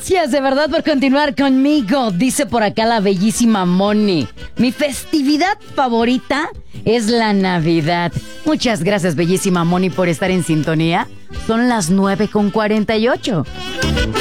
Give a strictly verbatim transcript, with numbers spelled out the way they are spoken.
Gracias de verdad por continuar conmigo. Dice por acá la bellísima Moni. Mi festividad favorita es la Navidad. Muchas gracias, bellísima Moni, por estar en sintonía. Son las nueve con cuarenta y ocho.